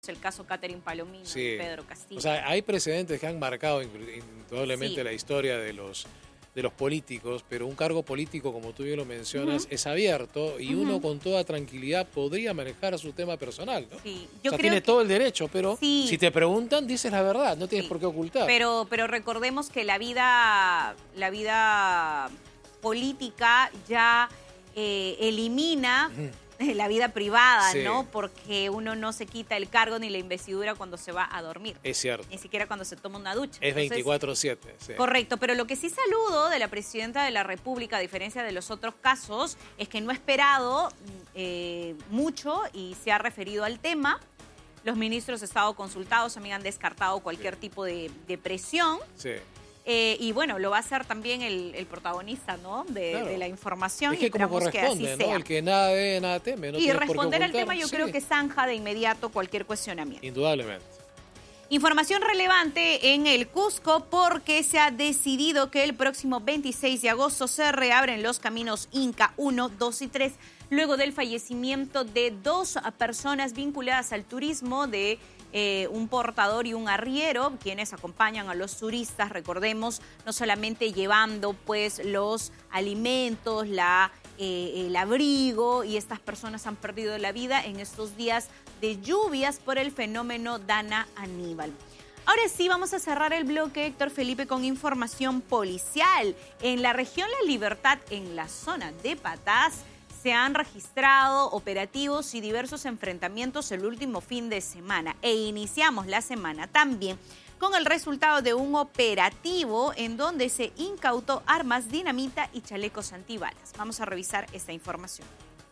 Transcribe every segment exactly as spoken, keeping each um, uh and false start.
el caso Catherine Palomino sí. y Pedro Castillo. O sea, hay precedentes que han marcado indudablemente sí. la historia de los, de los políticos, pero un cargo político, como tú bien lo mencionas, uh-huh. es abierto y uh-huh. uno con toda tranquilidad podría manejar su tema personal, ¿no? Sí. Yo o sea, tiene que... todo el derecho, pero sí. si te preguntan, dices la verdad, no tienes sí. por qué ocultar. Pero, pero recordemos que la vida, la vida política ya eh, elimina... Uh-huh. la vida privada, sí. ¿no? Porque uno no se quita el cargo ni la investidura cuando se va a dormir. Es cierto. Ni siquiera cuando se toma una ducha. Es veinticuatro siete. Sí. Correcto, pero lo que sí saludo de la presidenta de la República, a diferencia de los otros casos, es que no ha esperado eh, mucho y se ha referido al tema. Los ministros han estado consultados, también han descartado cualquier sí. tipo de, de presión. Sí. Eh, y bueno, lo va a hacer también el, el protagonista, ¿no? De, claro. de la información. Es que y como corresponde, que así ¿no? sea. El que nada debe, nada teme. No y responder al tema yo sí. creo que zanja de inmediato cualquier cuestionamiento. Indudablemente. Información relevante en el Cusco porque se ha decidido que el próximo veintiséis de agosto se reabren los caminos Inca uno, dos y tres, luego del fallecimiento de dos personas vinculadas al turismo de Eh, un portador y un arriero, quienes acompañan a los turistas, recordemos, no solamente llevando pues los alimentos, la, eh, el abrigo, y estas personas han perdido la vida en estos días de lluvias por el fenómeno Dana Aníbal. Ahora sí, vamos a cerrar el bloque, Héctor Felipe, con información policial. En la región La Libertad, en la zona de Patás, se han registrado operativos y diversos enfrentamientos el último fin de semana. E iniciamos la semana también con el resultado de un operativo en donde se incautó armas, dinamita y chalecos antibalas. Vamos a revisar esta información.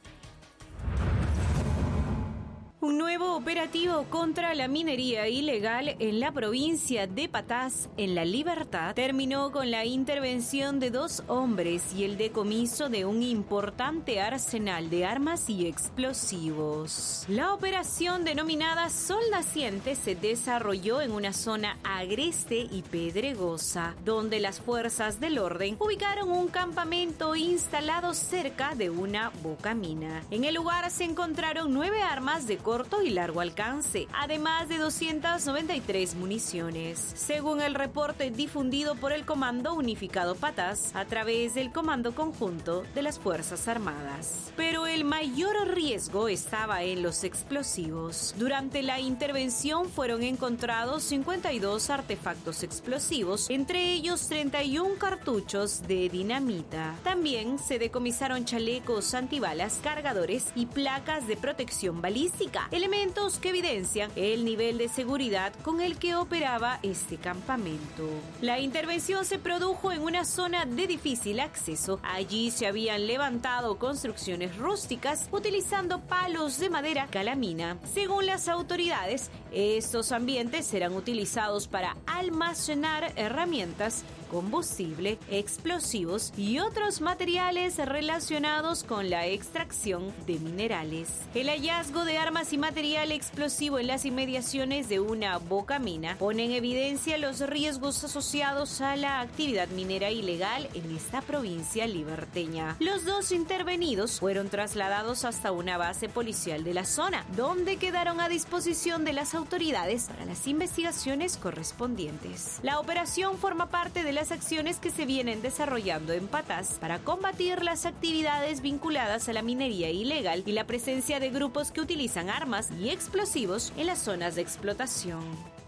Un nuevo operativo contra la minería ilegal en la provincia de Patás, en La Libertad, terminó con la intervención de dos hombres y el decomiso de un importante arsenal de armas y explosivos. La operación denominada Sol Naciente se desarrolló en una zona agreste y pedregosa, donde las fuerzas del orden ubicaron un campamento instalado cerca de una bocamina. En el lugar se encontraron nueve armas de corto y largo alcance, además de doscientas noventa y tres municiones, según el reporte difundido por el Comando Unificado Patás a través del Comando Conjunto de las Fuerzas Armadas. Pero el mayor riesgo estaba en los explosivos. Durante la intervención fueron encontrados cincuenta y dos artefactos explosivos, entre ellos treinta y uno cartuchos de dinamita. También se decomisaron chalecos antibalas, cargadores y placas de protección balística, elementos que evidencian el nivel de seguridad con el que operaba este campamento. La intervención se produjo en una zona de difícil acceso. Allí se habían levantado construcciones rústicas utilizando palos de madera calamina. Según las autoridades, estos ambientes serán utilizados para almacenar herramientas, combustible, explosivos y otros materiales relacionados con la extracción de minerales. El hallazgo de armas y material explosivo en las inmediaciones de una bocamina pone en evidencia los riesgos asociados a la actividad minera ilegal en esta provincia liberteña. Los dos intervenidos fueron trasladados hasta una base policial de la zona, donde quedaron a disposición de las autoridades para las investigaciones correspondientes. La operación forma parte de la las acciones que se vienen desarrollando en Patás para combatir las actividades vinculadas a la minería ilegal y la presencia de grupos que utilizan armas y explosivos en las zonas de explotación.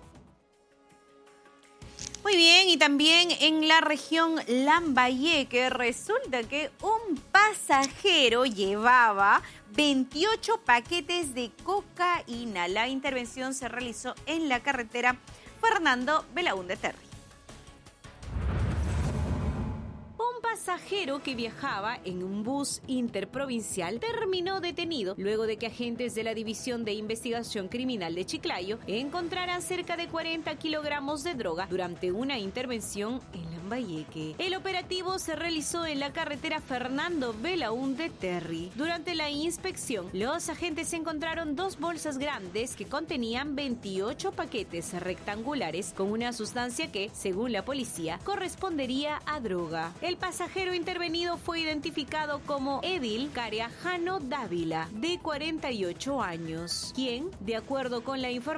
Muy bien, y también en la región Lambayeque resulta que un pasajero llevaba veintiocho paquetes de cocaína. La intervención se realizó en la carretera Fernando Belaúnde Terry. Pasajero que viajaba en un bus interprovincial terminó detenido luego de que agentes de la División de Investigación Criminal de Chiclayo encontraran cerca de cuarenta kilogramos de droga durante una intervención en Lambayeque. El operativo se realizó en la carretera Fernando Belaúnde Terry. Durante la inspección, los agentes encontraron dos bolsas grandes que contenían veintiocho paquetes rectangulares con una sustancia que, según la policía, correspondería a droga. El pasajero intervenido fue identificado como Edil Cariajano Dávila, de cuarenta y ocho años, quien, de acuerdo con la información